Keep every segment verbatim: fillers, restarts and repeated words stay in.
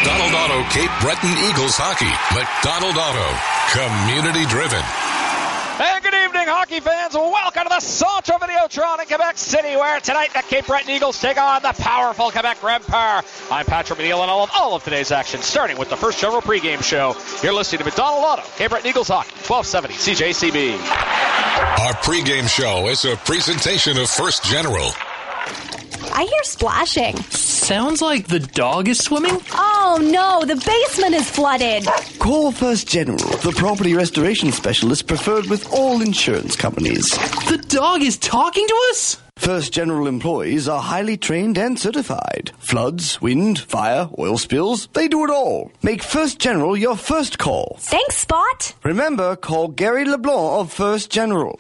McDonald Auto Cape Breton Eagles Hockey. McDonald Auto. Community driven. And good evening, hockey fans. Welcome to the Centre Videotron in Quebec City, where tonight the Cape Breton Eagles take on the powerful Quebec Rempart. I'm Patrick McNeil, and all of, all of today's action, starting with the First General pregame show. You're listening to McDonald Auto, Cape Breton Eagles Hockey, twelve seventy C J C B. Our pregame show is a presentation of First General. I hear splashing. Sounds like the dog is swimming. Oh no, the basement is flooded. Call First General, the property restoration specialist preferred with all insurance companies. The dog is talking to us? First General employees are highly trained and certified. Floods, wind, fire, oil spills, they do it all. Make First General your first call. Thanks, Spot. Remember, call Gary LeBlanc of First General.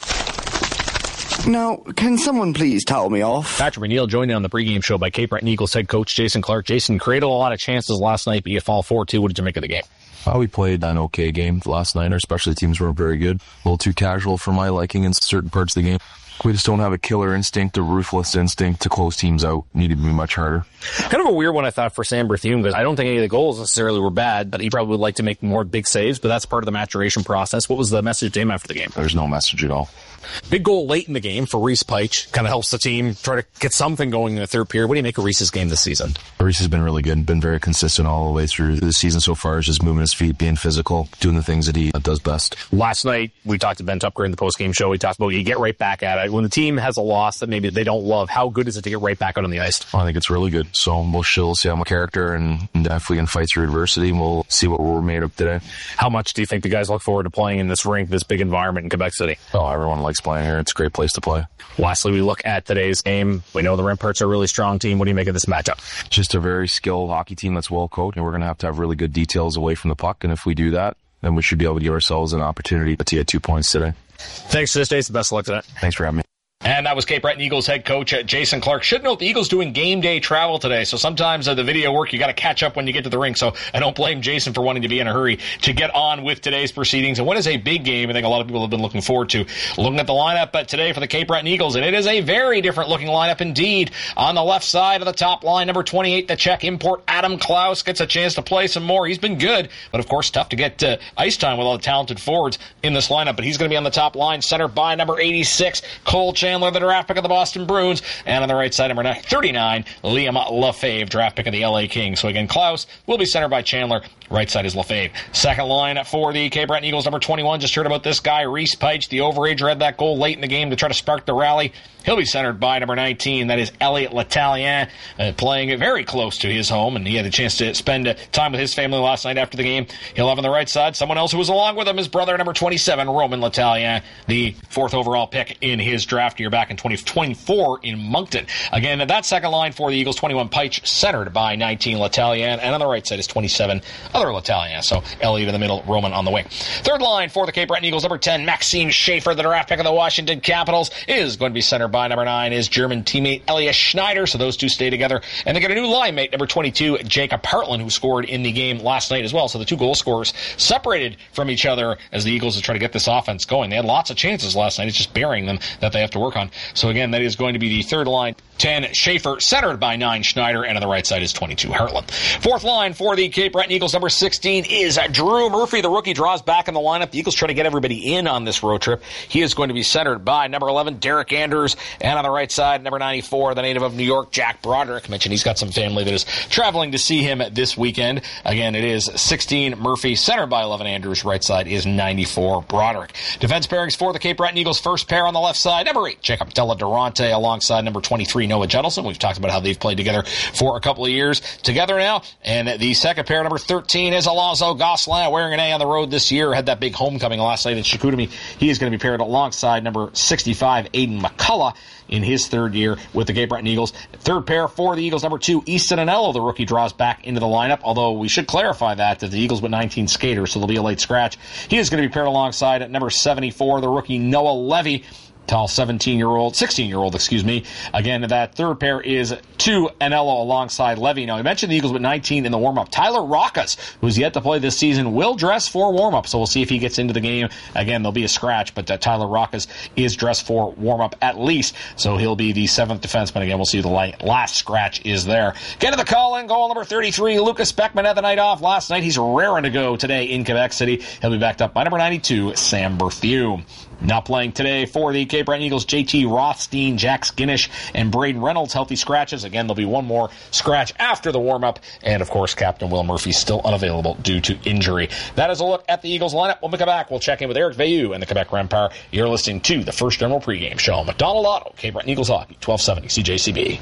Now, can someone please towel me off? Patrick McNeil joined in on the pregame show by Cape Breton Eagles head coach Jason Clark. Jason, created a lot of chances last night, but you fall four two. What did you make of the game? Uh, we played an okay game last night. Our specialty teams weren't very good. A little too casual for my liking in certain parts of the game. We just don't have a killer instinct, a ruthless instinct to close teams out. Need to be much harder. Kind of a weird one, I thought, for Sam Berthiaume, because I don't think any of the goals necessarily were bad, but he probably would like to make more big saves, but that's part of the maturation process. What was the message to him after the game? There's no message at all. Big goal late in the game for Reese Peich. Kind of helps the team try to get something going in the third period. What do you make of Reese's game this season? Reese has been really good, been very consistent all the way through the season so far. Is just moving his feet, being physical, doing the things that he does best. Last night, we talked to Ben Tupker in the post-game show. We talked about you get right back at it. When the team has a loss that maybe they don't love, how good is it to get right back out on the ice? I think it's really good. So we'll chill, see how my character, and, and if we can fight through adversity, we'll see what we're made of today. How much do you think the guys look forward to playing in this rink, this big environment in Quebec City? Oh, everyone likes playing here. It's a great place to play. Lastly, we look at today's game. We know the Remparts are a really strong team. What do you make of this matchup? Just a very skilled hockey team that's well coached, and we're going to have to have really good details away from the puck, and if we do that, then we should be able to give ourselves an opportunity to get two points today. Thanks for this, Jason. Best of luck today. Thanks for having me. And that was Cape Breton Eagles head coach Jason Clark. Should note the Eagles doing game day travel today, so sometimes uh, the video work, you got to catch up when you get to the rink. So I don't blame Jason for wanting to be in a hurry to get on with today's proceedings. And what is a big game I think a lot of people have been looking forward to. Looking at the lineup but today for the Cape Breton Eagles, and it is a very different looking lineup indeed. On the left side of the top line, number twenty-eight, the Czech import Adam Klaus gets a chance to play some more. He's been good, but of course tough to get uh, ice time with all the talented forwards in this lineup. But he's going to be on the top line, centered by number eighty-six, Cole Chandler, the draft pick of the Boston Bruins, and on the right side, number thirty-nine, Liam Lefebvre, draft pick of the L A Kings. So again, Klaus will be centered by Chandler. Right side is Lefebvre. Second line for the Cape Breton Eagles, number twenty-one. Just heard about this guy, Reese Peich, the overager, had that goal late in the game to try to spark the rally. He'll be centered by number nineteen. That is Elliot Letalien, uh, playing very close to his home, and he had a chance to spend uh, time with his family last night after the game. He'll have on the right side someone else who was along with him, his brother, number twenty-seven, Roman Letalien, the fourth overall pick in his draft year back in twenty twenty-four in Moncton. Again, that second line for the Eagles, twenty-one Peich, centered by nineteen Letalien, and on the right side is twenty-seven, other Letalien. So Elliot in the middle, Roman on the wing. Third line for the Cape Breton Eagles, number ten, Maxime Schaefer, the draft pick of the Washington Capitals, is going to be centered by number nine, his German teammate Elias Schneider. So those two stay together. And they get a new line mate, number twenty-two, Jacob Hartland, who scored in the game last night as well. So the two goal scorers separated from each other as the Eagles try to get this offense going. They had lots of chances last night. It's just burying them that they have to work on. So again, that is going to be the third line. ten, Schaefer, centered by nine, Schneider, and on the right side is twenty-two, Hartland. Fourth line for the Cape Breton Eagles, number sixteen, is Drew Murphy. The rookie draws back in the lineup. The Eagles try to get everybody in on this road trip. He is going to be centered by number eleven, Derek Anders, and on the right side, number ninety-four, the native of New York, Jack Broderick. Mentioned he's got some family that is traveling to see him this weekend. Again, it is sixteen, Murphy, centered by eleven, Anders. Right side is ninety-four, Broderick. Defense pairings for the Cape Breton Eagles. First pair on the left side, number eight, Jacob Della Durante, alongside number twenty-three, Noah Judelson. We've talked about how they've played together for a couple of years together now. And the second pair, number thirteen, is Alonso Gosselin, wearing an A on the road this year. Had that big homecoming last night at Chicoutimi. He is going to be paired alongside number sixty-five, Aiden McCullough, in his third year with the Cape Breton Eagles. Third pair for the Eagles, number two, Easton Anello, the rookie, draws back into the lineup, although we should clarify that, that the Eagles with nineteen skaters, so there'll be a late scratch. He is going to be paired alongside at number seventy-four, the rookie, Noah Levy. tall seventeen-year-old, sixteen-year-old, excuse me. Again, that third pair is to Anello alongside Levy. Now, I mentioned the Eagles with nineteen in the warm-up. Tyler Rockas, who's yet to play this season, will dress for warm-up, so we'll see if he gets into the game. Again, there'll be a scratch, but uh, Tyler Rockas is dressed for warm-up at least, so he'll be the seventh defenseman. Again, we'll see who the last scratch is there. Get to the call-in, goal number thirty-three. Lucas Beckman had the night off last night. He's raring to go today in Quebec City. He'll be backed up by number ninety-two, Sam Berthiaume. Not playing today for the Cape Breton Eagles, J T Rothstein, Jack Skinnish, and Braden Reynolds, healthy scratches. Again, there'll be one more scratch after the warm-up. And, of course, Captain Will Murphy still unavailable due to injury. That is a look at the Eagles lineup. When we come back, we'll check in with Eric Veilleux and the Quebec Rempart. You're listening to the First General pregame show. McDonald Auto, Cape Breton Eagles Hockey, twelve seventy C J C B.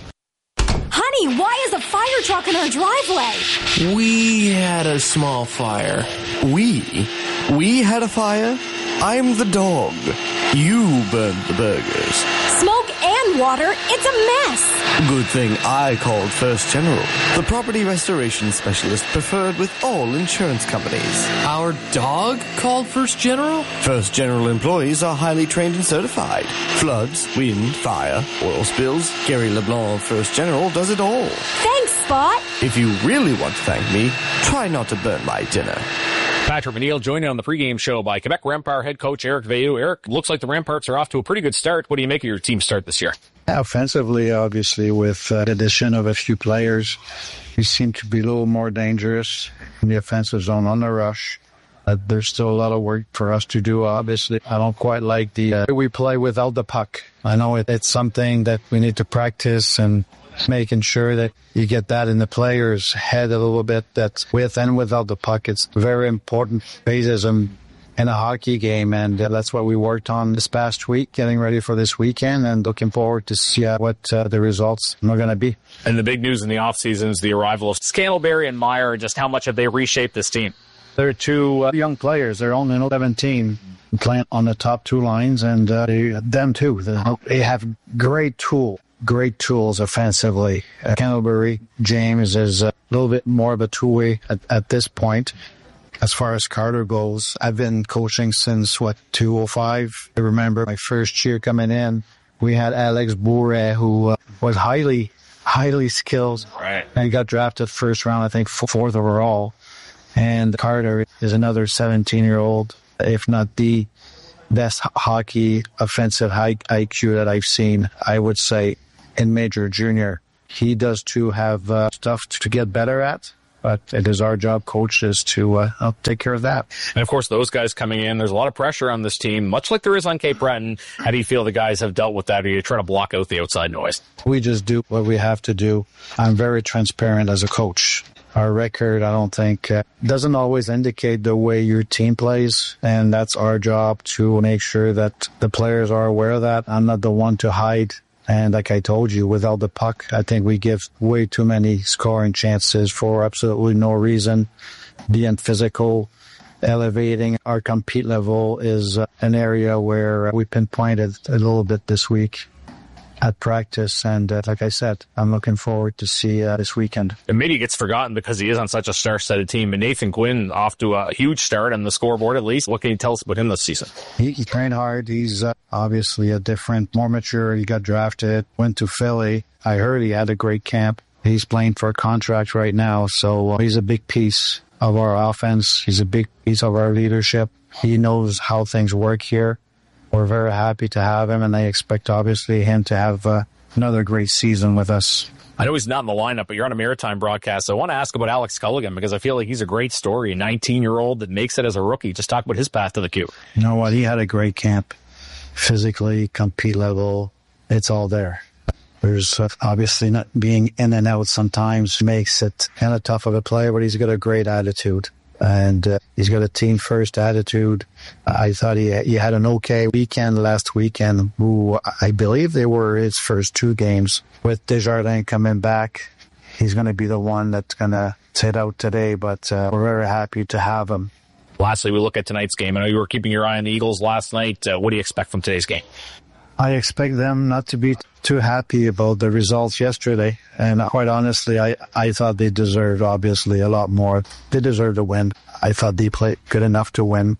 Honey, why is a fire truck in our driveway? We had a small fire. We? We had a fire? I'm the dog. You burned the burgers. Smoke and water, it's a mess. Good thing I called First General, the property restoration specialist preferred with all insurance companies. Our dog called First General? First General employees are highly trained and certified. Floods, wind, fire, oil spills. Gary LeBlanc of First General does it all. Thanks, Spot. If you really want to thank me, try not to burn my dinner. Patrick McNeil joined on the pregame show by Quebec Rempart head coach Eric Veilleux. Eric, looks like the Remparts are off to a pretty good start. What do you make of your team start this year? Offensively, obviously, with uh, the addition of a few players, we seem to be a little more dangerous in the offensive zone on the rush. Uh, there's still a lot of work for us to do, obviously. I don't quite like the uh, we play without the puck. I know it, it's something that we need to practice and making sure that you get that in the player's head a little bit, that with and without the puck, it's very important phases in a hockey game, and uh, that's what we worked on this past week, getting ready for this weekend, and looking forward to see uh, what uh, the results are going to be. And the big news in the offseason is the arrival of Scantlebury and Meyer. Just how much have they reshaped this team? They're two uh, young players. They're only seventeen, playing on the top two lines, and uh, they, them too. They have great tools. Great tools offensively. Uh, Scantlebury, James is a little bit more of a two-way at, at this point. As far as Carter goes, I've been coaching since, what, two oh five? I remember my first year coming in, we had Alex Bourret, who uh, was highly, highly skilled. Right. And got drafted first round, I think, fourth overall. And Carter is another seventeen-year-old, if not the best hockey offensive I Q that I've seen, I would say, in major junior. He does too have uh, stuff to get better at, but it is our job, coaches, to uh, take care of that. And of course, those guys coming in, there's a lot of pressure on this team, much like there is on Cape Breton. How do you feel the guys have dealt with that? Or are you trying to block out the outside noise? We just do what we have to do. I'm very transparent as a coach. Our record, I don't think, uh, doesn't always indicate the way your team plays, and that's our job to make sure that the players are aware of that. I'm not the one to hide. And like I told you, without the puck, I think we give way too many scoring chances for absolutely no reason. Being physical, elevating our compete level is uh, an area where we pinpointed a little bit this week at practice, and uh, like I said, I'm looking forward to see uh, this weekend. And maybe he gets forgotten because he is on such a star-studded team, but Nathan Quinn off to a huge start on the scoreboard at least. What can you tell us about him this season? He, he trained hard. He's uh, obviously a different, more mature. He got drafted, went to Philly. I heard he had a great camp. He's playing for a contract right now, so uh, he's a big piece of our offense. He's a big piece of our leadership. He knows how things work here. We're very happy to have him, and I expect, obviously, him to have uh, another great season with us. I know he's not in the lineup, but you're on a Maritime broadcast, so I want to ask about Alex Culligan, because I feel like he's a great story. A nineteen-year-old that makes it as a rookie. Just talk about his path to the Q. You know what? He had a great camp. Physically, compete level, it's all there. There's uh, obviously not being in and out sometimes makes it kind of tough of a player, but he's got a great attitude. And uh, he's got a team-first attitude. I thought he he had an okay weekend last weekend. Who I believe they were his first two games. With Desjardins coming back, he's going to be the one that's going to sit out today, but uh, we're very happy to have him. Lastly, we look at tonight's game. I know you were keeping your eye on the Eagles last night. Uh, what do you expect from today's game? I expect them not to be too happy about the results yesterday. And quite honestly, I, I thought they deserved, obviously, a lot more. They deserved a win. I thought they played good enough to win.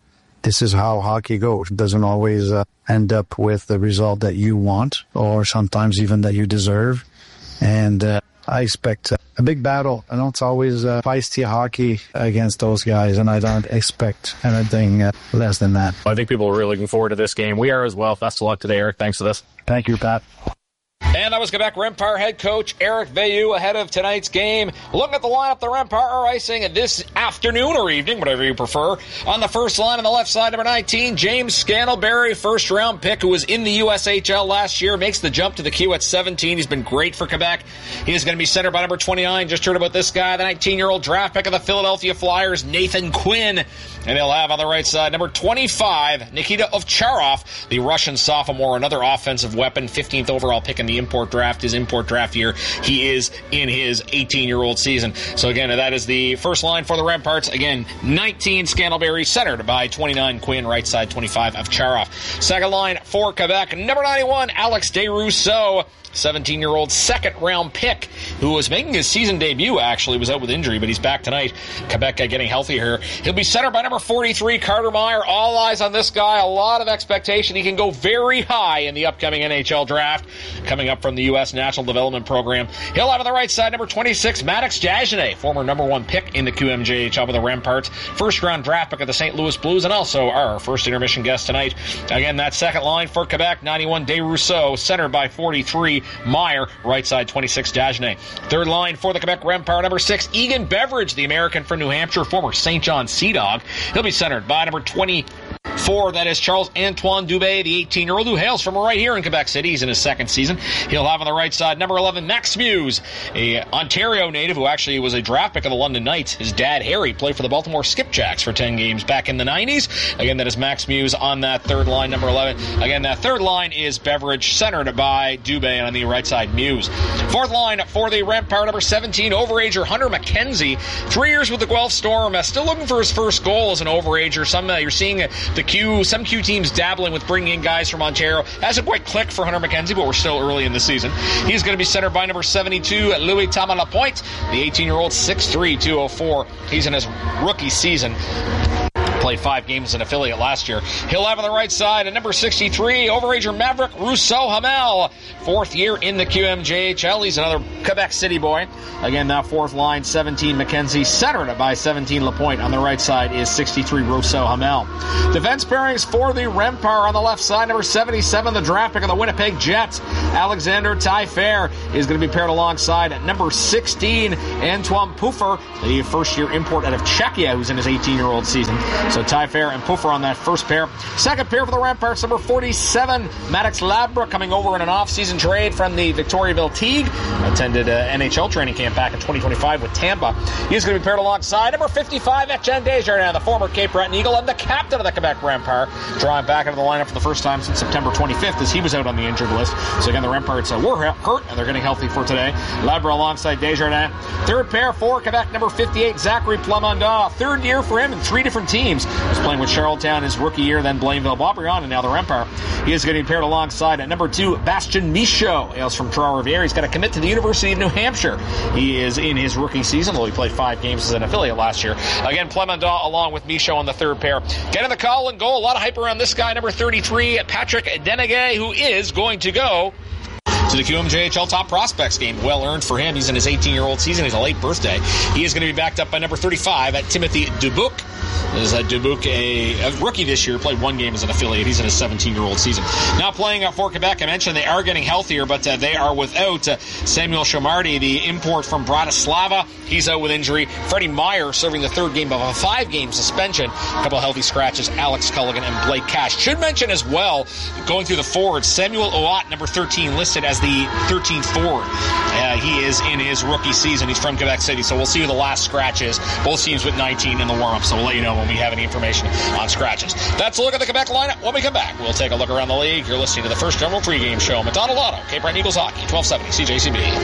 this is how hockey goes. It doesn't always uh, end up with the result that you want, or sometimes even that you deserve. And uh, I expect uh, a big battle. I know it's always uh, feisty hockey against those guys, and I don't expect anything uh, less than that. I think people are really looking forward to this game. We are as well. Best of luck today, Eric. Thanks for this. Thank you, Pat. And that was Quebec Rempart head coach Eric Veilleux ahead of tonight's game. Looking at the lineup, the Rempart are icing this afternoon or evening, whatever you prefer. On the first line on the left side, number nineteen, James Scantlebury, first-round pick who was in the U S H L last year, makes the jump to the queue at seventeen. He's been great for Quebec. He is going to be centered by number twenty-nine. Just heard about this guy, the nineteen-year-old draft pick of the Philadelphia Flyers, Nathan Quinn. And they'll have on the right side, number twenty-five, Nikita Ovcharov, the Russian sophomore, another offensive weapon, fifteenth overall pick in the import draft, his import draft year. He is in his eighteen-year-old season. So again, that is the first line for the Remparts. Again, nineteen, Scantlebury, centered by twenty-nine, Quinn, right side, twenty-five, Ovcharov. Second line for Quebec, number ninety-one, Alex Desrousseaux, seventeen-year-old second-round pick who was making his season debut, actually, was out with injury, but he's back tonight. Quebec uh, getting healthy here. He'll be centered by number forty-three, Carter Meyer. All eyes on this guy. A lot of expectation. He can go very high in the upcoming N H L draft, coming up from the U S National Development Program. He'll have on the right side, number twenty-six, Maddox Dagenet, former number one pick in the Q M J H L with the Remparts, first-round draft pick of the Saint Louis Blues, and also our first intermission guest tonight. Again, that second line for Quebec, ninety-one, Desrousseaux, centered by forty-three, Meyer, right side, twenty-six, Dagenet. Third line for the Quebec Rempart, number six, Egan Beveridge, the American from New Hampshire, former Saint John Sea Dog. He'll be centered by number twenty-four, that is Charles-Antoine Dubé, the eighteen-year-old who hails from right here in Quebec City. He's in his second season. He'll have on the right side, number eleven, Max Muse, a Ontario native who actually was a draft pick of the London Knights. His dad, Harry, played for the Baltimore Skipjacks for ten games back in the nineties. Again, that is Max Muse on that third line, number eleven. Again, that third line is Beveridge, centered by Dubé, on the right side, Muse. Fourth line for the Rempart, number seventeen, overager Hunter McKenzie. Three years with the Guelph Storm, uh, still looking for his first goal as an overager. Some uh, you're seeing uh, the Q, some Q teams dabbling with bringing in guys from Ontario. Hasn't quite clicked for Hunter McKenzie, but we're still early in the season. He's going to be centered by number seventy-two, Louis Tamalapointe, the eighteen-year-old, six three, two oh four. He's in his rookie season. Played five games as an affiliate last year. He'll have on the right side at number sixty-three, overager Maverick Rousseau-Hamel. Fourth year in the Q M J H L. He's another Quebec City boy. Again, that fourth line, seventeen, McKenzie, centered by seventeen, Lapointe. On the right side is sixty-three, Rousseau-Hamel. Defense pairings for the Rempart on the left side, number seventy-seven, the draft pick of the Winnipeg Jets, Alexander Taillefer, is going to be paired alongside at number sixteen, Antoine Puffer, the first-year import out of Czechia, who's in his eighteen-year-old season. So Taillefer and Puffer on that first pair. Second pair for the Remparts, number forty-seven, Maddox Labra, coming over in an off-season trade from the Victoriaville Teague. Attended uh, N H L training camp back in twenty twenty-five with Tampa. He's going to be paired alongside number fifty-five, Etienne Desjardins, the former Cape Breton Eagle and the captain of the Quebec Rempart, drawing back into the lineup for the first time since September twenty-fifth as he was out on the injured list. So again, the Remparts uh, were hurt and they're getting healthy for today. Labra alongside Desjardins. Third pair for Quebec, number fifty-eight, Zachary Plamondon. Third year for him in three different teams. He was playing with Charlottetown his rookie year, then Blainville-Boisbriand, and now the Rempart. He is getting paired alongside at number two, Bastien Michaud, hails from Trois-Rivières. He's got to commit to the University of New Hampshire. He is in his rookie season, though he played five games as an affiliate last year. Again, Plamondon along with Michaud on the third pair. Getting the call and goal. A lot of hype around this guy, number thirty-three, Patrick Denegay, who is going to go to the Q M J H L Top Prospects game. Well earned for him. He's in his eighteen-year-old season. He's a late birthday. He is going to be backed up by number thirty-five, at Timothy Dubuc. Is uh, Dubuc a, a rookie this year? Played one game as an affiliate. He's in his seventeen-year-old season. Now playing uh, for Quebec. I mentioned they are getting healthier, but uh, they are without uh, Samuel Chamardy, the import from Bratislava. He's out with injury. Freddie Meyer serving the third game of a five-game suspension. A couple of healthy scratches. Alex Culligan and Blake Cash. Should mention as well, going through the forwards, Samuel Oat, number thirteen, listed as the thirteenth forward. Uh, he is in his rookie season. He's from Quebec City, so we'll see who the last scratch is. Both teams with nineteen in the warm-up, so we'll let you know when we have any information on scratches. That's a look at the Quebec lineup. When we come back, we'll take a look around the league. You're listening to the First General pregame show. Donald Otto, Cape Breton Eagles Hockey, twelve seventy C J C B.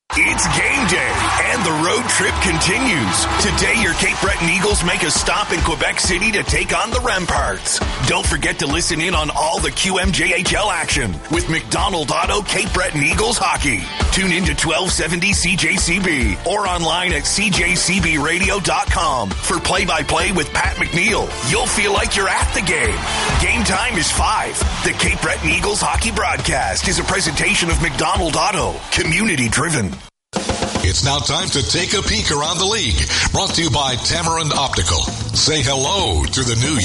It's game day, and the road trip continues. Today, your Cape Breton Eagles make a stop in Quebec City to take on the Remparts. Don't forget to listen in on all the Q M J H L action with McDonald Auto Cape Breton Eagles hockey. Tune in to twelve seventy C J C B or online at c j c b radio dot com for play-by-play with Pat McNeil. You'll feel like you're at the game. Game time is five. The Cape Breton Eagles hockey broadcast is a presentation of McDonald Auto, community-driven. It's now time to take a peek around the league. Brought to you by Tamarind Optical. Say hello to the new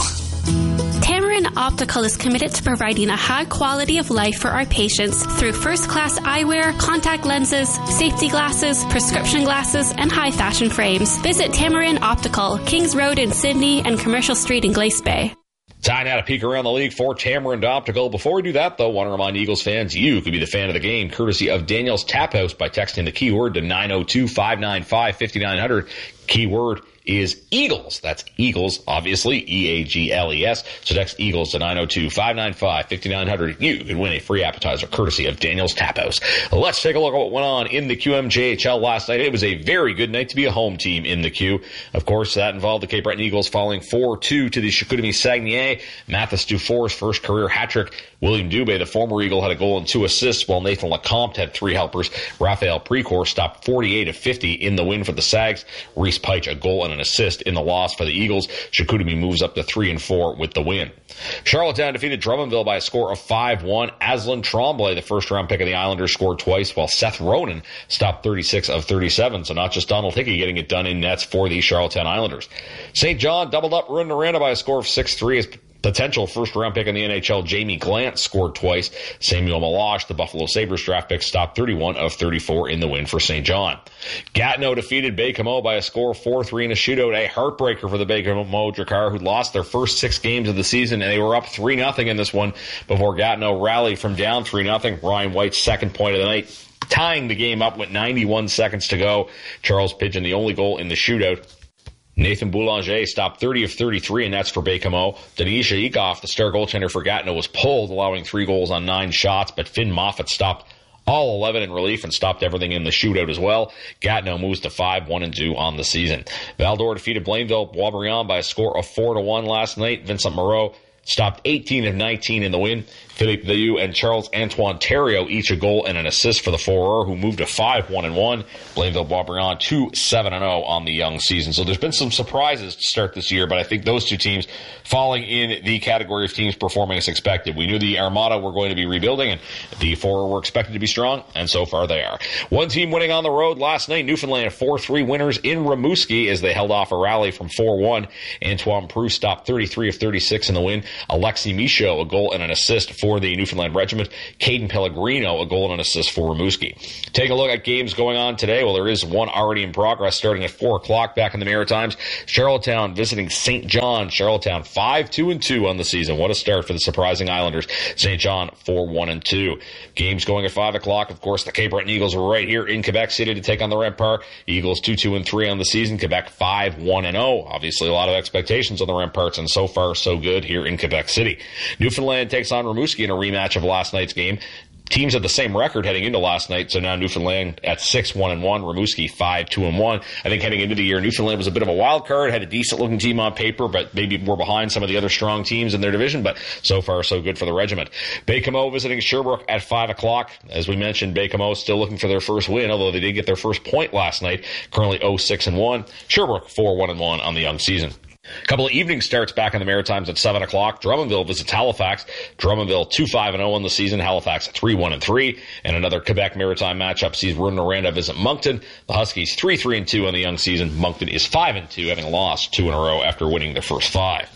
you. Tamarind Optical is committed to providing a high quality of life for our patients through first-class eyewear, contact lenses, safety glasses, prescription glasses, and high-fashion frames. Visit Tamarind Optical, Kings Road in Sydney and Commercial Street in Glace Bay. Time now to peek around the league for Tamarind Optical. Before we do that, though, I want to remind Eagles fans, you could be the fan of the game, courtesy of Daniel's Tap House by texting the keyword to nine oh two, five nine five, five nine zero zero. Keyword is Eagles. That's Eagles, obviously, E A G L E S. So text Eagles to nine oh two, five nine five, five nine zero zero. You can win a free appetizer courtesy of Daniel's Tap House. Let's take a look at what went on in the Q M J H L last night. It was a very good night to be a home team in the Q. Of course, that involved the Cape Breton Eagles falling four two to the Chicoutimi Saguenay. Mathis Dufour's first career hat trick. William Dubé, the former Eagle, had a goal and two assists, while Nathan Lecomte had three helpers. Raphael Precourt stopped forty-eight of fifty in the win for the Sags. Reese Peich, a goal and an assist in the loss for the Eagles. Chicoutimi moves up to three and four with the win. Charlottetown defeated Drummondville by a score of five one. Aslan Tremblay, the first-round pick of the Islanders, scored twice, while Seth Ronan stopped thirty-six of thirty-seven. So not just Donald Hickey getting it done in nets for the Charlottetown Islanders. Saint John doubled up Rouyn-Noranda by a score of six three as potential first-round pick in the N H L, Jamie Glant, scored twice. Samuel Meloche, the Buffalo Sabres draft pick, stopped thirty-one of thirty-four in the win for Saint John. Gatineau defeated Baie-Comeau by a score of four three in a shootout, a heartbreaker for the Baie-Comeau Drakkar, who lost their first six games of the season, and they were up three nothing in this one before Gatineau rallied from down three nothing. Ryan White's second point of the night, tying the game up with ninety-one seconds to go. Charles Pidgeon, the only goal in the shootout. Nathan Boulanger stopped thirty of thirty-three, and that's for Baie-Comeau. Denis Shaikov, the star goaltender for Gatineau, was pulled, allowing three goals on nine shots, but Finn Moffat stopped all eleven in relief and stopped everything in the shootout as well. Gatineau moves to five one and two on the season. Val-d'Or defeated Blainville Boisbriand by a score of four to one last night. Vincent Moreau stopped eighteen of nineteen in the win. Philippe Liu and Charles-Antoine Thériault each a goal and an assist for the Foreurs, who moved to five one and one. Blainville Boisbriand two seven and oh on the young season. So there's been some surprises to start this year, but I think those two teams falling in the category of teams performing as expected. We knew the Armada were going to be rebuilding, and the Foreurs were expected to be strong, and so far they are. One team winning on the road last night, Newfoundland four three winners in Rimouski as they held off a rally from four one. Antoine Proulx stopped thirty-three of thirty-six in the win. Alexi Michaud, a goal and an assist for the Newfoundland Regiment. Caden Pellegrino, a goal and an assist for Rimouski. Take a look at games going on today. Well, there is one already in progress starting at four o'clock back in the Maritimes. Charlottetown visiting Saint John. Charlottetown five two and two on the season. What a start for the surprising Islanders. Saint John four one and two. Games going at five o'clock. Of course, the Cape Breton Eagles were right here in Quebec City to take on the Remparts. Eagles two two and three on the season. Quebec five one and oh. Obviously, a lot of expectations on the Remparts, and so far, so good here in Quebec City. Newfoundland takes on Rimouski in a rematch of last night's game. Teams had the same record heading into last night, so now Newfoundland at six one and one, Rimouski five two and one. I think heading into the year, Newfoundland was a bit of a wild card, had a decent looking team on paper, but maybe were behind some of the other strong teams in their division, but so far so good for the regiment. Baie-Comeau visiting Sherbrooke at five o'clock. As we mentioned, Baie-Comeau still looking for their first win, although they did get their first point last night, currently oh six and one. Sherbrooke four one and one on the young season. A couple of evening starts back in the Maritimes at seven o'clock. Drummondville visits Halifax. Drummondville two five and oh on the season. Halifax three one and three. And another Quebec Maritime matchup sees Rouyn-Noranda visit Moncton. The Huskies three three and two on the young season. Moncton is five and two, having lost two in a row after winning their first five.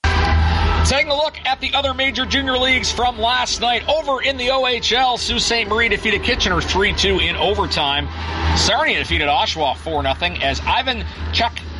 Taking a look at the other major junior leagues from last night. Over in the O H L, Sault Ste. Marie defeated Kitchener three two in overtime. Sarnia defeated Oshawa four nothing as Ivan Chuk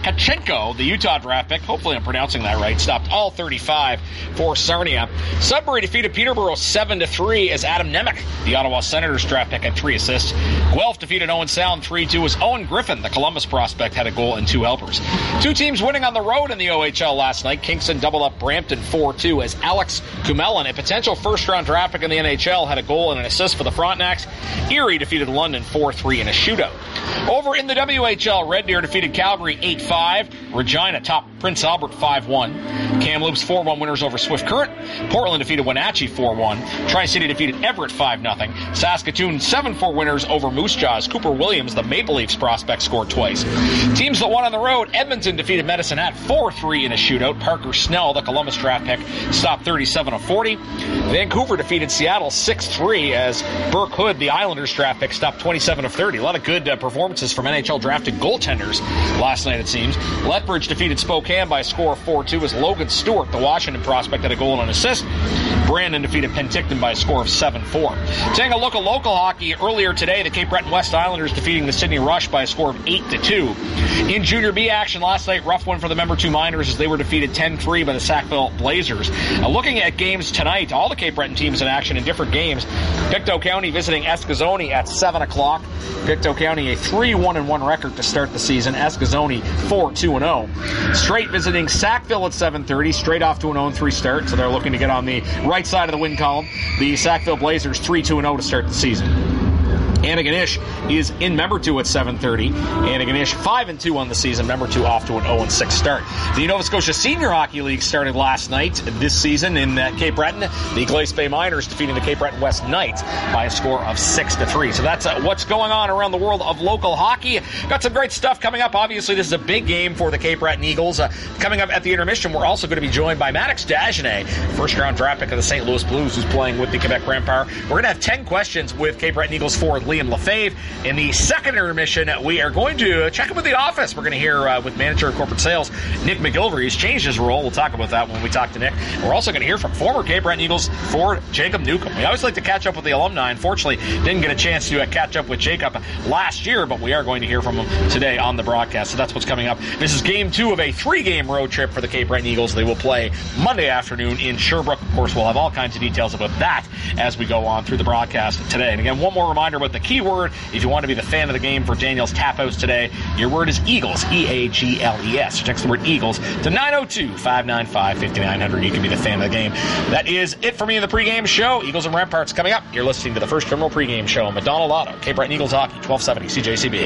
Kachenko, the Utah draft pick, hopefully I'm pronouncing that right, stopped all thirty-five for Sarnia. Sudbury defeated Peterborough seven to three as Adam Nemec, the Ottawa Senators draft pick, had three assists. Guelph defeated Owen Sound three two as Owen Griffin, the Columbus prospect, had a goal and two helpers. Two teams winning on the road in the O H L last night. Kingston doubled up Brampton four two as Alex Kumelin, a potential first-round draft pick in the N H L, had a goal and an assist for the Frontenacs. Erie defeated London four three in a shootout. Over in the W H L, Red Deer defeated Calgary eight five. Regina topped Prince Albert five one. Kamloops four one winners over Swift Current. Portland defeated Wenatchee four one. Tri-City defeated Everett five nothing. Saskatoon seven four winners over Moose Jaws. Cooper Williams, the Maple Leafs prospect, scored twice. Teams that won on the road, Edmonton defeated Medicine Hat four three in a shootout. Parker Snell, the Columbus draft pick, stopped thirty-seven of forty. Vancouver defeated Seattle six three as Burke Hood, the Islanders draft pick, stopped twenty-seven of thirty. A lot of good uh, performances from N H L drafted goaltenders last night, it seems. Lethbridge defeated Spokane by a score of four two as Logan Stewart, the Washington prospect, had a goal and an assist. Brandon defeated Penticton by a score of seven four. Taking a look at local hockey, earlier today, the Cape Breton West Islanders defeating the Sydney Rush by a score of eight to two. In Junior B action last night, rough one for the member two Miners as they were defeated ten three by the Sackville Blazers. Uh, looking at games tonight, all the Cape Breton teams in action in different games. Pictou County visiting Escazone at seven o'clock. Pictou County a three one and one record to start the season. Escazone four two and oh. Straight visiting Sackville at seven thirty. Straight off to an oh and three start, so they're looking to get on the right side of the win column. The Sackville Blazers three two and oh to start the season. Antigonish is in member two at seven thirty. Antigonish five and two on the season, member two off to an oh and six start. The Nova Scotia Senior Hockey League started last night this season in uh, Cape Breton. The Glace Bay Miners defeating the Cape Breton West Knights by a score of six to three. So that's uh, what's going on around the world of local hockey. Got some great stuff coming up. Obviously, this is a big game for the Cape Breton Eagles. Uh, coming up at the intermission, we're also going to be joined by Maddox Dagenet, first-round draft pick of the Saint Louis Blues, who's playing with the Quebec Grand Power. We're going to have ten questions with Cape Breton Eagles forward Liam Lefebvre. In the second intermission, we are going to check in with the office. We're going to hear uh, with Manager of Corporate Sales, Nick McGilvery. He's changed his role. We'll talk about that when we talk to Nick. We're also going to hear from former Cape Breton Eagles forward Jacob Newcomb. We always like to catch up with the alumni. Unfortunately, didn't get a chance to uh, catch up with Jacob last year, but we are going to hear from him today on the broadcast. So that's what's coming up. This is game two of a three-game road trip for the Cape Breton Eagles. They will play Monday afternoon in Sherbrooke. Of course, we'll have all kinds of details about that as we go on through the broadcast today. And again, one more reminder about the keyword. If you want to be the fan of the game for Daniel's Tap House today, your word is Eagles, E A G L E S. So text the word Eagles to nine oh two, five nine five, five nine zero zero. You can be the fan of the game. That is it for me in the pregame show. Eagles and Ramparts coming up. You're listening to the First Terminal pregame show on Madonna Lotto, Cape Breton Eagles Hockey, twelve seventy C J C B.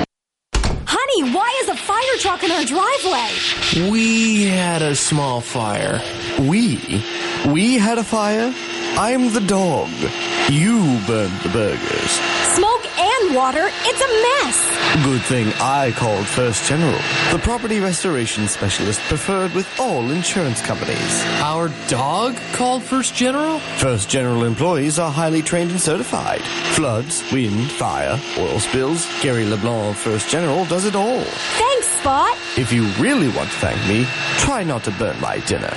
Honey, why is a fire truck in our driveway? We had a small fire. We? We had a fire? I'm the dog. You burned the burgers. Smoke and water, it's a mess. Good thing I called First General, the property restoration specialist preferred with all insurance companies. Our dog called First General? First General employees are highly trained and certified. Floods, wind, fire, oil spills. Gary LeBlanc of First General does it all. Thanks, Spot. If you really want to thank me, try not to burn my dinner.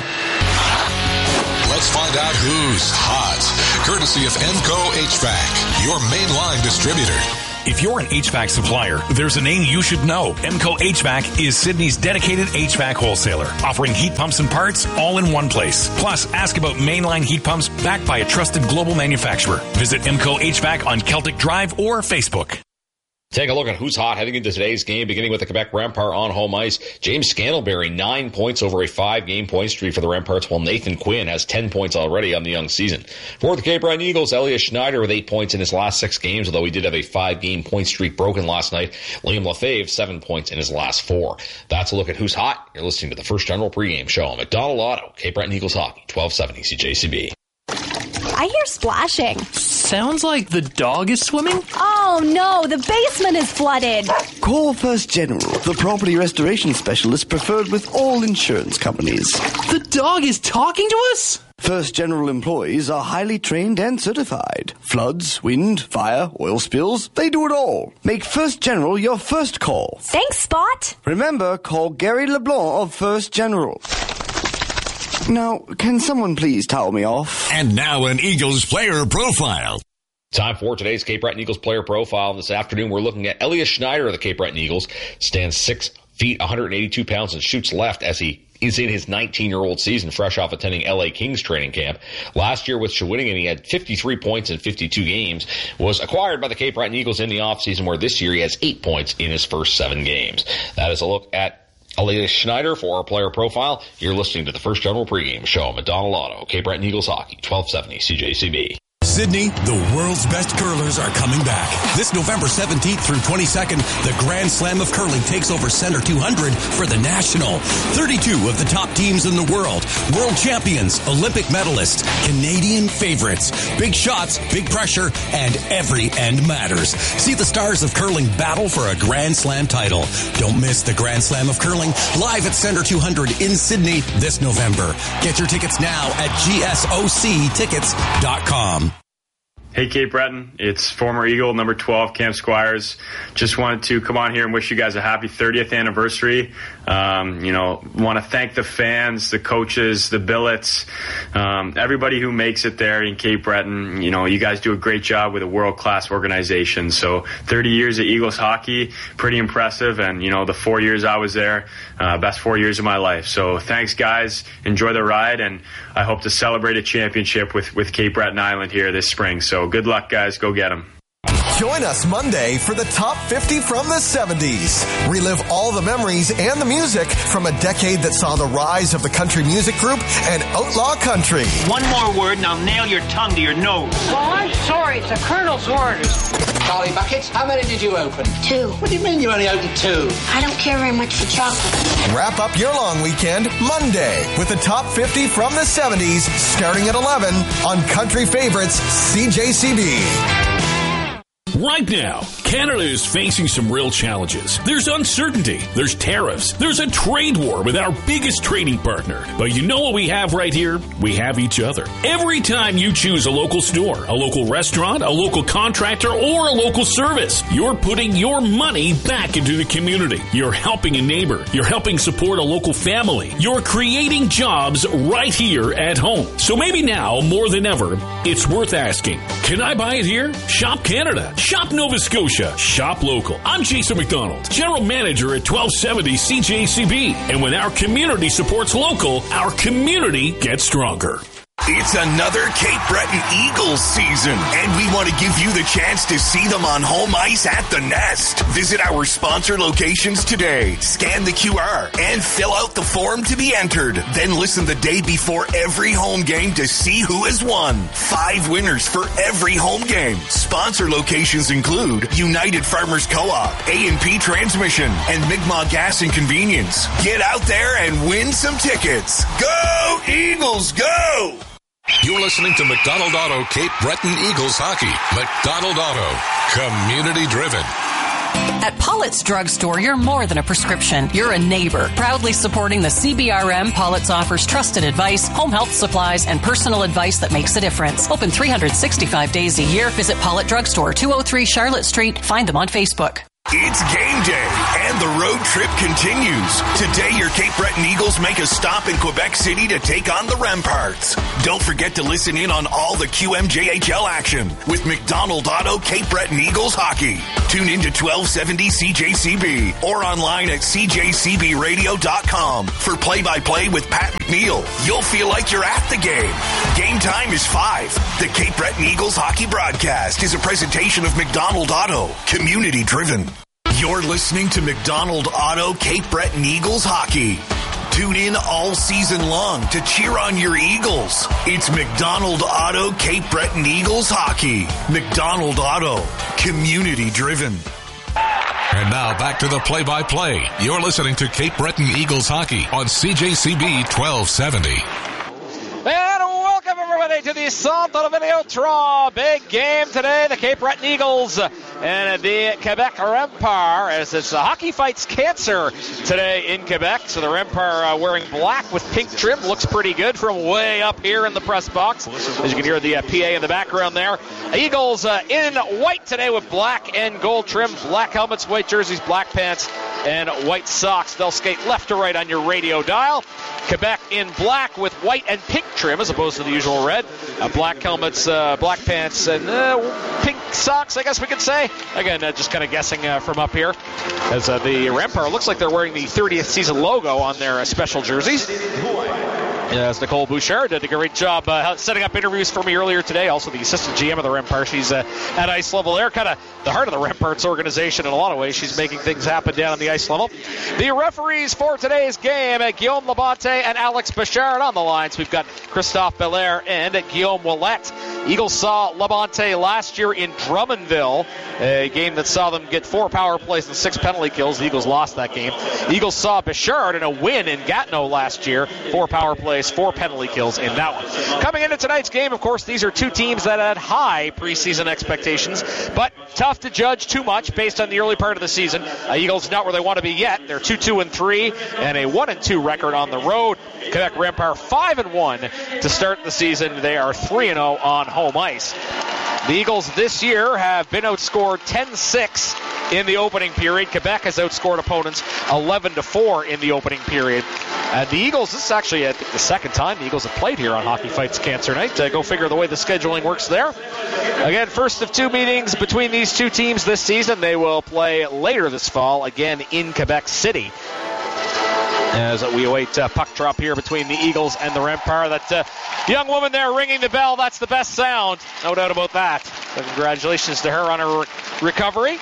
Let's find out who's hot. Courtesy of Emco H V A C, your mainline distributor. If you're an H V A C supplier, there's a name you should know. Emco H V A C is Sydney's dedicated H V A C wholesaler, offering heat pumps and parts all in one place. Plus, ask about mainline heat pumps backed by a trusted global manufacturer. Visit Emco H V A C on Celtic Drive or Facebook. Take a look at who's hot heading into today's game, beginning with the Quebec Rampart on home ice. James Scantlebury, nine points over a five-game point streak for the Ramparts, while Nathan Quinn has ten points already on the young season. For the Cape Breton Eagles, Elias Schneider with eight points in his last six games, although he did have a five-game point streak broken last night. Liam Lefebvre, seven points in his last four. That's a look at who's hot. You're listening to the First General pregame show on McDonald Auto, Cape Breton Eagles Hockey, twelve seventy C J C B. I hear splashing. Sounds like the dog is swimming? Oh no, the basement is flooded. Call First General, the property restoration specialist preferred with all insurance companies. The dog is talking to us? First General employees are highly trained and certified. Floods, wind, fire, oil spills, they do it all. Make First General your first call. Thanks, Spot. Remember, call Gary LeBlanc of First General. Now, can someone please towel me off? And now an Eagles player profile. Time for today's Cape Breton Eagles player profile. This afternoon, we're looking at Elias Schneider of the Cape Breton Eagles. Stands six feet, one hundred eighty-two pounds, and shoots left as he is in his nineteen-year-old season, fresh off attending L A Kings training camp. Last year with Shawinigan, he had fifty-three points in fifty-two games, was acquired by the Cape Breton Eagles in the offseason, where this year he has eight points in his first seven games. That is a look at Elias Schneider for our player profile. You're listening to the First General pregame show. McDonald Auto, Cape Breton Eagles Hockey, twelve seventy C J C B. Sydney, the world's best curlers are coming back. This November seventeenth through twenty-second, the Grand Slam of Curling takes over Center two hundred for the National. thirty-two of the top teams in the world, world champions, Olympic medalists, Canadian favorites. Big shots, big pressure, and every end matters. See the stars of curling battle for a Grand Slam title. Don't miss the Grand Slam of Curling live at Center two hundred in Sydney this November. Get your tickets now at G S O C tickets dot com. Hey, Cape Breton. It's former Eagle number twelve, Cam Squires. Just wanted to come on here and wish you guys a happy thirtieth anniversary. Um, you know, want to thank the fans, the coaches, the billets, um, everybody who makes it there in Cape Breton. You know, you guys do a great job with a world-class organization. So thirty years of Eagles hockey, pretty impressive. And, you know, the four years I was there, uh, best four years of my life. So thanks, guys. Enjoy the ride. And I hope to celebrate a championship with, with Cape Breton Island here this spring. So good luck, guys. Go get them. Join us Monday for the Top fifty from the seventies. Relive all the memories and the music from a decade that saw the rise of the country music group and outlaw country. One more word and I'll nail your tongue to your nose. Well, I'm sorry. It's the Colonel's orders. Charlie Buckets, how many did you open? Two. What do you mean you only opened two? I don't care very much for chocolate. Wrap up your long weekend Monday with the Top fifty from the seventies starting at eleven on Country Favorites C J C B. Right now, Canada is facing some real challenges. There's uncertainty, there's tariffs, there's a trade war with our biggest trading partner. But you know what we have right here? We have each other. Every time you choose a local store, a local restaurant, a local contractor, or a local service, you're putting your money back into the community. You're helping a neighbor. You're helping support a local family. You're creating jobs right here at home. So maybe now, more than ever, it's worth asking, can I buy it here? Shop Canada. Shop Nova Scotia. Shop local. I'm Jason McDonald, General Manager at twelve seventy C J C B. And when our community supports local, our community gets stronger. It's another Cape Breton Eagles season, and we want to give you the chance to see them on home ice at the Nest. Visit our sponsor locations today, scan the Q R, and fill out the form to be entered. Then listen the day before every home game to see who has won. Five winners for every home game. Sponsor locations include United Farmers Co-op, A and P Transmission, and Mi'kmaq Gas and Convenience. Get out there and win some tickets. Go Eagles, go! You're listening to McDonald Auto Cape Breton Eagles Hockey. McDonald Auto, community driven. At Pollitt's Drugstore, you're more than a prescription. You're a neighbor. Proudly supporting the C B R M, Pollitt's offers trusted advice, home health supplies, and personal advice that makes a difference. Open three hundred sixty-five days a year. Visit Pollitt Drugstore, two oh three Charlotte Street. Find them on Facebook. It's game day, and the road trip continues. Today, your Cape Breton Eagles make a stop in Quebec City to take on the Remparts. Don't forget to listen in on all the Q M J H L action with McDonald Auto Cape Breton Eagles Hockey. Tune in to twelve seventy C J C B or online at C J C B radio dot com for play-by-play with Pat McNeil. You'll feel like you're at the game. Game time is five. The Cape Breton Eagles Hockey broadcast is a presentation of McDonald Auto, community driven. You're listening to McDonald Auto Cape Breton Eagles Hockey. Tune in all season long to cheer on your Eagles. It's McDonald Auto Cape Breton Eagles Hockey. McDonald Auto, community driven. And now back to the play-by-play. You're listening to Cape Breton Eagles Hockey on C J C B twelve seventy. And welcome everybody to the Centre Vidéotron. Big game today. The Cape Breton Eagles and the Quebec Remparts, as it's the Hockey Fights Cancer today in Quebec. So the Remparts uh, wearing black with pink trim. Looks pretty good from way up here in the press box. As you can hear the uh, P A in the background there. Eagles uh, in white today with black and gold trim. Black helmets, white jerseys, black pants, and white socks. They'll skate left to right on your radio dial. Quebec in black with white and pink trim as opposed to the usual red. Uh, black helmets, uh, black pants, and uh, pink Sox, I guess we could say. Again, uh, just kind of guessing uh, from up here. As uh, the Rempart looks like they're wearing the thirtieth season logo on their uh, special jerseys. As Nicole Bouchard did a great job uh, setting up interviews for me earlier today. Also the assistant G M of the Rempart. She's uh, at ice level there, kind of the heart of the Rempart's organization in a lot of ways. She's making things happen down on the ice level. The referees for today's game, uh, Guillaume Labonte and Alex Bouchard on the lines. We've got Christophe Belair and Guillaume Ouellette. Eagles saw Labonte last year in Drummondville, a game that saw them get four power plays and six penalty kills. The Eagles lost that game. Eagles saw Bouchard in a win in Gatineau last year, four power plays, four penalty kills in that one. Coming into tonight's game, of course, these are two teams that had high preseason expectations, but tough to judge too much based on the early part of the season. Uh, Eagles not where they want to be yet. They're two two and three and a one and two record on the road. Quebec Rempart five and one to start the season. They are three and oh on home ice. The Eagles this year have been outscored ten six in the opening period. Quebec has outscored opponents eleven to four in the opening period. And the Eagles, this is actually I think, the second time the Eagles have played here on Hockey Fights Cancer Night. Uh, go figure the way the scheduling works there. Again, first of two meetings between these two teams this season. They will play later this fall, again in Quebec City. As we await uh, puck drop here between the Eagles and the Rempart. That uh, young woman there ringing the bell, that's the best sound. No doubt about that. So congratulations to her on her re- recovery.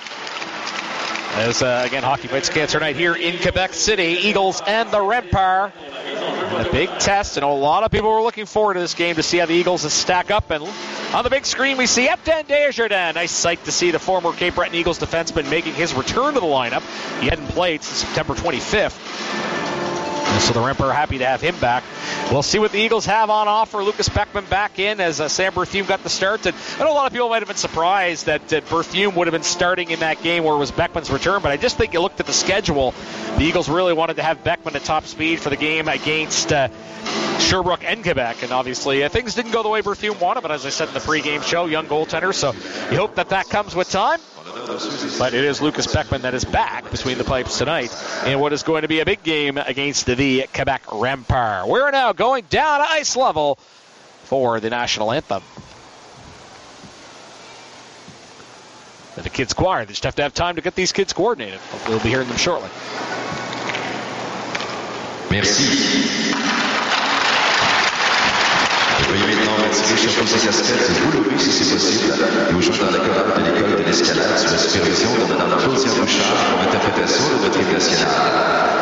As, uh, again, Hockey Fights Cancer Night here in Quebec City. Eagles and the Rempart. And a big test, and a lot of people were looking forward to this game to see how the Eagles stack up. And on the big screen, we see Etienne Desjardins. Nice sight to see the former Cape Breton Eagles defenseman making his return to the lineup. He hadn't played since September twenty-fifth. And so the Rempart are happy to have him back. We'll see what the Eagles have on offer. Lucas Beckman back in as uh, Sam Berthume got the start. And I know a lot of people might have been surprised that uh, Berthume would have been starting in that game where it was Beckman's return, but I just think you looked at the schedule. The Eagles really wanted to have Beckman at top speed for the game against uh, Sherbrooke and Quebec. And obviously uh, things didn't go the way Berthume wanted, but as I said in the pregame show, young goaltender, so you hope that that comes with time. But it is Lucas Beckman that is back between the pipes tonight in what is going to be a big game against the Quebec Rempart. We're now going down to ice level for the national anthem. And the kids choir, they just have to have time to get these kids coordinated. Hopefully we'll be hearing them shortly. Merci. Veuillez maintenant retirer sur tous ces casquettes, vous lever si c'est possible, et vous jouez dans la chorale de l'école de l'escalade sous la supervision de Mme Claudia Bouchard pour l'interprétation de votre hymne national.